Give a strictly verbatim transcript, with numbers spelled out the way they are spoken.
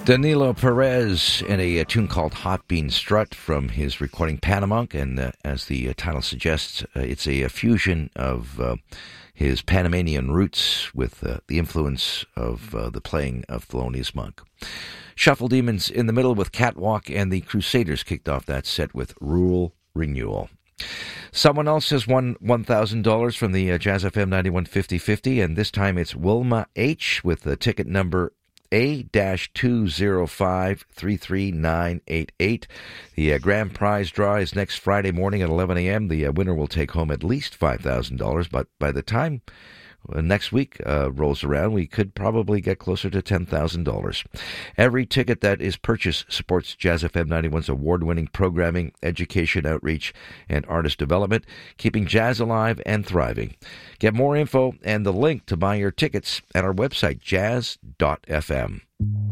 Danilo Perez in a, a tune called Hot Bean Strut from his recording Panamunk, and uh, as the uh, title suggests, uh, it's a, a fusion of uh, his Panamanian roots with uh, the influence of uh, the playing of Thelonious Monk. Shuffle Demons in the middle with Catwalk, and the Crusaders kicked off that set with Rural Renewal. Someone else has won one thousand dollars from the uh, Jazz F M ninety-one fifty fifty, and this time it's Wilma H. with the ticket number A two zero five three three nine eight eight. The uh, grand prize draw is next Friday morning at eleven a.m. The uh, winner will take home at least five thousand dollars, but by the time uh, next week uh, rolls around, we could probably get closer to ten thousand dollars. Every ticket that is purchased supports Jazz F M ninety-one's award-winning programming, education, outreach, and artist development, keeping jazz alive and thriving. Get more info and the link to buy your tickets at our website, jazz dot f m.